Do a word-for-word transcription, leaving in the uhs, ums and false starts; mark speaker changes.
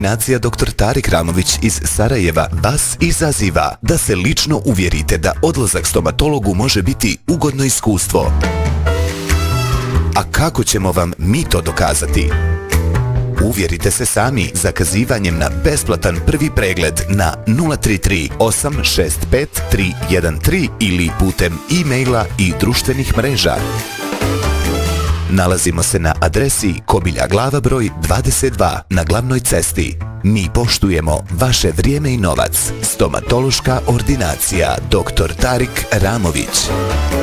Speaker 1: Nacija doktor Tarik Ramović iz Sarajeva vas izaziva da se lično uvjerite da odlazak stomatologu može biti ugodno iskustvo. A kako ćemo vam mi to dokazati? Uvjerite se sami zakazivanjem na besplatan prvi pregled na nula tri tri osam šest pet tri jedan tri ili putem e-maila i društvenih mreža. Nalazimo se na adresi Kobilja Glava broj dvadeset dva na glavnoj cesti. Mi poštujemo vaše vrijeme i novac. Stomatološka ordinacija doktor Tarik Ramović.